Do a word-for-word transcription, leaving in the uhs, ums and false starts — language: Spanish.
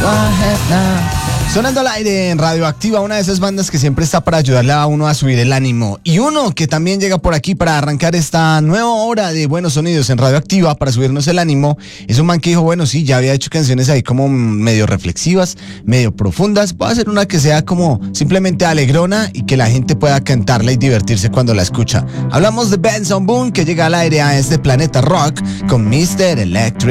Sonando al aire en Radioactiva, una de esas bandas que siempre está para ayudarle a uno a subir el ánimo. Y uno que también llega por aquí para arrancar esta nueva hora de buenos sonidos en Radioactiva para subirnos el ánimo. Es un man que dijo, bueno, sí, ya había hecho canciones ahí como medio reflexivas, medio profundas. Voy a hacer una que sea como simplemente alegrona y que la gente pueda cantarla y divertirse cuando la escucha. Hablamos de Benson Boone, que llega al aire a este planeta rock con mister Electric.